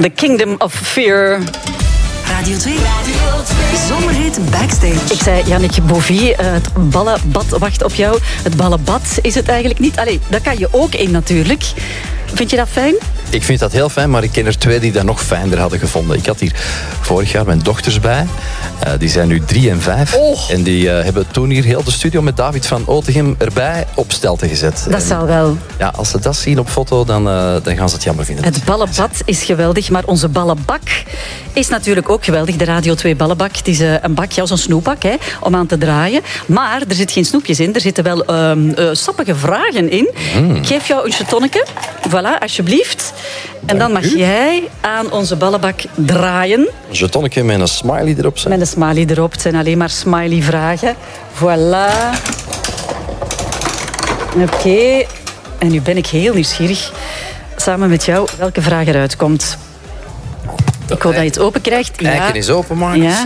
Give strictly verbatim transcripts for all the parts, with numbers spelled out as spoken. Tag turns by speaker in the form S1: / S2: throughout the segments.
S1: The Kingdom of Fear.
S2: Radio twee. Zomerhit Backstage.
S1: Ik zei, Janneke Bovie, het ballenbad wacht op jou. Het ballenbad is het eigenlijk niet. Allee, daar kan je ook in natuurlijk. Vind je dat fijn?
S3: Ik vind dat heel fijn, maar ik ken er twee die dat nog fijner hadden gevonden. Ik had hier vorig jaar mijn dochters bij. Uh, die zijn nu drie en vijf.
S1: Oh.
S3: En die uh, hebben toen hier heel de studio met David van Otegem erbij op stelte gezet.
S1: Dat
S3: en,
S1: zal wel.
S3: Ja, als ze dat zien op foto, dan, uh, dan gaan ze het jammer vinden.
S1: Het ballenbad is geweldig, maar onze ballenbak is natuurlijk ook geweldig. De Radio twee ballenbak. Het is uh, een bakje als een snoepbak, hè, om aan te draaien. Maar er zitten geen snoepjes in. Er zitten wel uh, uh, sappige vragen in. Mm. Ik geef jou een chetonnetje. Voilà, alsjeblieft. En dan mag jij aan onze ballenbak draaien.
S3: Een jetonnetje met een smiley erop. Zijn.
S1: Met een smiley erop. Het zijn alleen maar smiley vragen. Voilà. Oké. Okay. En nu ben ik heel nieuwsgierig. Samen met jou welke vraag eruit komt. Ik hoop dat je het open krijgt.
S3: Kijken
S1: ja.
S3: eens open, Marcus.
S1: Ja.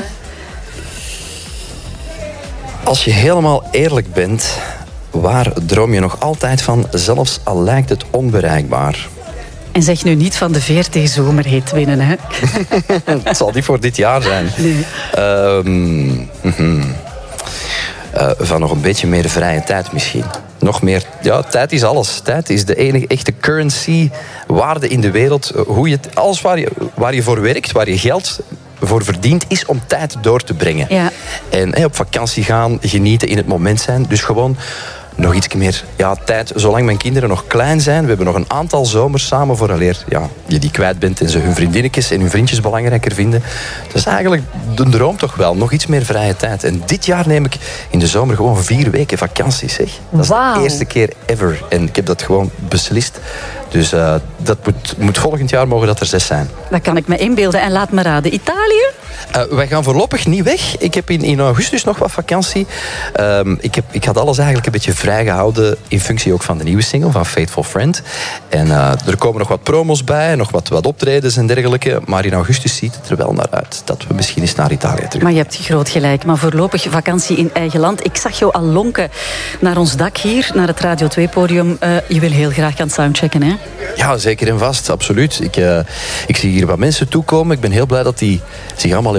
S3: Als je helemaal eerlijk bent, waar droom je nog altijd van, zelfs al lijkt het onbereikbaar?
S1: En zeg nu niet van de V R T Zomerhit winnen, hè?
S3: Het zal niet voor dit jaar zijn.
S1: Nee.
S3: Um, mm-hmm. uh, van nog een beetje meer vrije tijd misschien. Nog meer... Ja, tijd is alles. Tijd is de enige echte currency, waarde in de wereld. Hoe je, alles waar je, waar je voor werkt, waar je geld voor verdient, is om tijd door te brengen.
S1: Ja. En
S3: hey, op vakantie gaan, genieten, in het moment zijn. Dus gewoon nog iets meer ja, tijd, zolang mijn kinderen nog klein zijn. We hebben nog een aantal zomers samen vooraleer ja, je die kwijt bent en ze hun vriendinnetjes en hun vriendjes belangrijker vinden. Dat is eigenlijk de droom toch wel. Nog iets meer vrije tijd. En dit jaar neem ik in de zomer gewoon vier weken vakantie, zeg. Dat is
S1: wow.
S3: de eerste keer ever. En ik heb dat gewoon beslist. Dus uh, dat moet, moet volgend jaar mogen dat er zes zijn.
S1: Dat kan ik me inbeelden. En laat me raden, Italië?
S3: Uh, wij gaan voorlopig niet weg. Ik heb in, in augustus nog wat vakantie. Um, ik, heb, ik had alles eigenlijk een beetje vrijgehouden in functie ook van de nieuwe single van Faithful Friend. En uh, er komen nog wat promos bij, nog wat, wat optredens en dergelijke. Maar in augustus ziet het er wel naar uit dat we misschien eens naar Italië terug.
S1: Maar je hebt groot gelijk. Maar voorlopig vakantie in eigen land. Ik zag jou al lonken naar ons dak hier, naar het Radio twee podium. Uh, je wil heel graag gaan soundchecken, hè?
S3: Ja, zeker en vast, absoluut. Ik, uh, ik zie hier wat mensen toekomen. Ik ben heel blij dat die zich allemaal